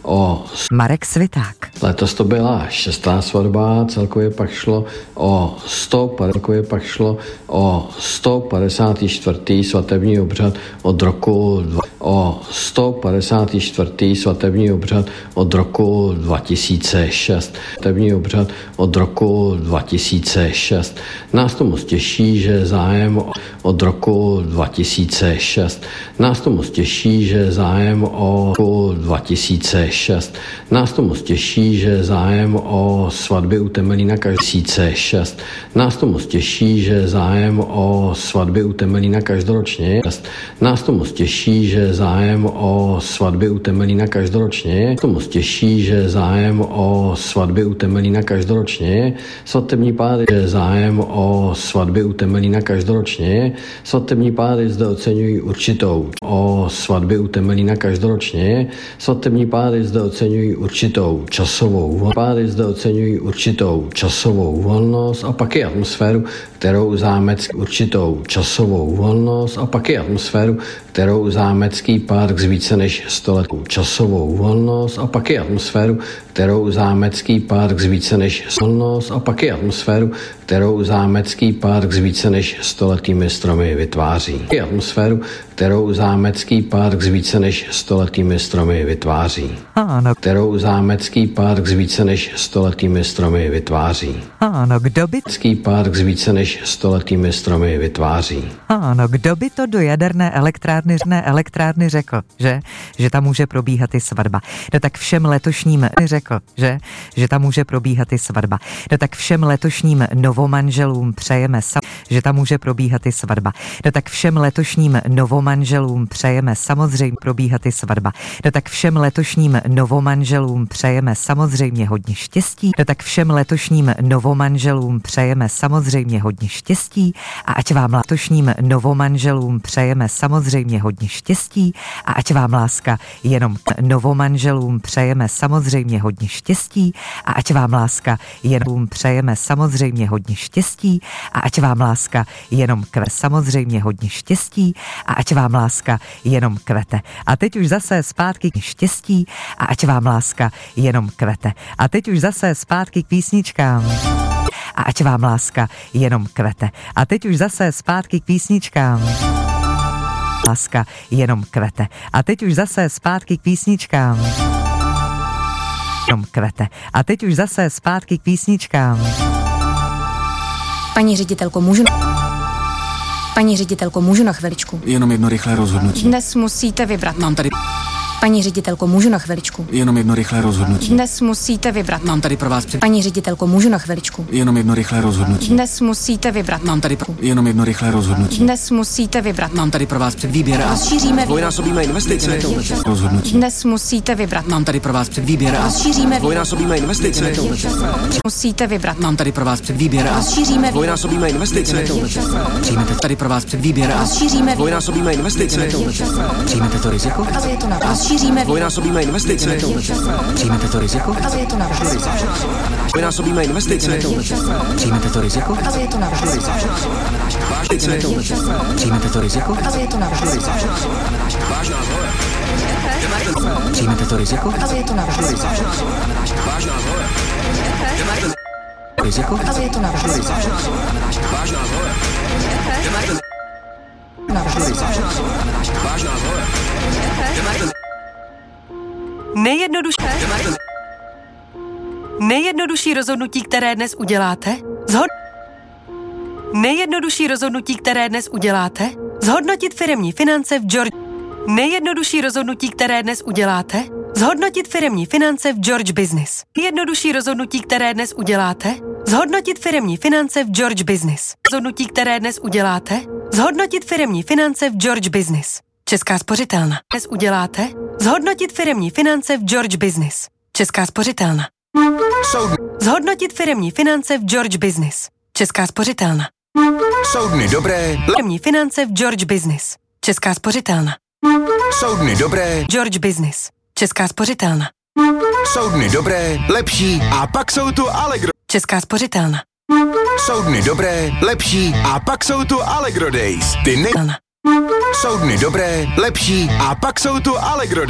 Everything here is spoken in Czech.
o... Marek Sviták. Letos to byla 6. svatba, celkově pak šlo o 154. svatební obřad od roku 2006. Svatební obřad od roku 2006. Nás to moc těší, že zájem od roku 2006. Nás to moc těší, že zájem o roku 2006. Nás to moc těší, že zájem o svatby u Temelína 2006. Nás to moc těší, že zájem o svatby u Temelína každoročně je. Nás to moc těší, že zájem o svatby u Temelína každoročně je. To moc těší, že zájem o svatby u Temelína každoročně je. Svatební páry, že zájem o svatby u Temelína každoročně je. Svatební páry zde oceňují určitou o svatby u Temelína každoročně je. Svatební páry zde oceňují určitou časovou volnost a pak i atmosféru, kterou zámecký park z více než 100 let časovou volnost a pak i atmosféru, kterou zámecký park z více než 100letými stromy vytváří. Kdo by to do jaderné elektrárny řekl, že tam může probíhat i svatba. No tak všem letošním novomanželům přejeme že tam může probíhat i svatba. No tak všem letošním novomanželům přejeme samozřejmě probíhat i svatba. No tak všem letošním novomanželům přejeme samozřejmě hodně štěstí. No tak všem letošním novomanželům přejeme samozřejmě hodně štěstí a ať vám letošním novomanželům přejeme samozřejmě hodně štěstí a ať vám láska jenom novomanželům přejeme samozřejmě hodně štěstí a ať vám láska jenom přejeme samozřejmě hodně štěstí a ať vám láska jenom kvete samozřejmě hodně štěstí a ať vám láska jenom kvete. A teď už zase zpátky k štěstí a ať vám láska jenom kvete. A teď už zase zpátky k písničkám. A ať vám láska jenom kvete. A teď už zase zpátky k písničkám. Láska jenom kvete. A teď už zase zpátky k písničkám. Jenom kvete. A teď už zase zpátky k písničkám. Paní ředitelko, můžu na chviličku? Jenom jedno rychlé rozhodnutí. Dnes musíte vybrat. Mám tady... Paní ředitelko, můžu na chviličku? Jenom jedno rychlé rozhodnutí. Dnes musíte vybrat. Mám tady pro vás Paní ředitelko, můžu na chviličku? Jenom jedno rychlé rozhodnutí. Dnes musíte vybrat. Mám tady jenom jedno rychlé rozhodnutí. Dnes musíte vybrat. Mám tady pro vás předvýběr a rozšíříme dvojnásobíme investice. Rozhodnutí. Dnes musíte vybrat. Mám tady pro vás předvýběr a rozšíříme dvojnásobíme investice. Musíte vybrat. Mám tady pro vás předvýběr a rozšíříme dvojnásobíme investice. Přijmete tady pro vás předvýběr a rozšíříme dvojnásobíme investice. Přijmete to riziko? Rozšíříme dvojnásobíme investice. Přijmete to riziko? Dvojnásobíme investice. Přijmete to riziko? Přijmete to riziko? Přijmete to riziko? Riziko? Nejjednodušší rozhodnutí, které dnes uděláte? Nejjednodušší rozhodnutí, které dnes uděláte? Zhodnotit firemní finance v George. Nejjednodušší rozhodnutí, které dnes uděláte? Zhodnotit firemní finance v George Business. Nejjednodušší rozhodnutí, které dnes uděláte? Zhodnotit firemní finance v George Business. Rozhodnutí, které dnes uděláte? Zhodnotit firemní finance v George Business. Česká spořitelna. Dnes uděláte? Zhodnotit firemní finance v George Business. Česká spořitelna. Zhodnotit firemní finance v George Business. Česká spořitelna. Soudny dobré. Firemní finance v George Business. Česká spořitelna. Soudny dobré. George Business. Česká spořitelna. Soudny dobré, lepší a pak jsou tu Allegro. Česká spořitelna. Soudny dobré, lepší a pak jsou tu Allegro Days. Soudny dobré, lepší a pak jsou tu Allegro Days.